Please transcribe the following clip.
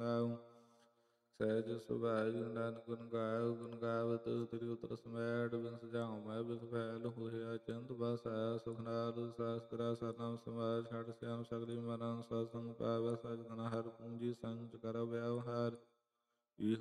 ਨਾਉ। ਸਹਿਜ ਸੁਭਾਇ ਨਾਨਕ ਗੁਣ ਗਾਇਓ ਗੁਣ ਗਾਵਤ ਤੇਰੀ ਉਤਰ ਸਮੈਟ ਬਿਨ ਸਜਾਉ ਮੈਂ ਬਿਨ ਫੈਲ ਹੋਇਆ ਚੰਦ ਬਸੈ ਸੁਖ ਨਾਲ ਸਾਸਤਰਾ ਸਰਨਾਮ ਸਮਾਜ ਛੜ ਸਿਆਮ ਸਗਲੀ ਮਨੰ ਸਤਸੰਗ ਪਾਵੈ ਸਜਦਨ ਹਰ ਪੂੰਜੀ ਸੰਚ ਕਰ ਵਿਵਹਾਰ।